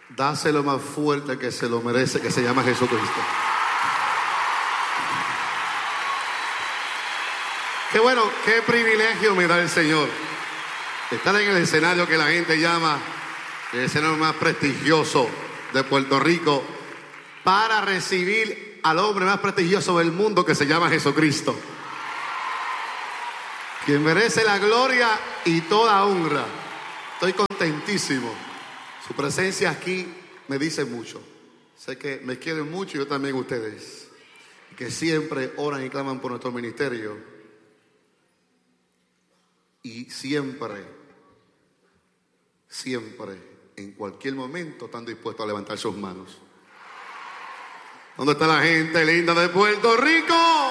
Dáselo más fuerte que se lo merece, que se llama Jesucristo. Qué bueno, qué privilegio me da el Señor estar en el escenario que la gente llama el escenario más prestigioso de Puerto Rico para recibir al hombre más prestigioso del mundo, que se llama Jesucristo, quien merece la gloria y toda honra. Estoy contentísimo. Su presencia aquí me dice mucho. Sé que me quieren mucho y yo también ustedes, que siempre oran y claman por nuestro ministerio y siempre, en cualquier momento están dispuestos a levantar sus manos. ¿Dónde está la gente linda de Puerto Rico?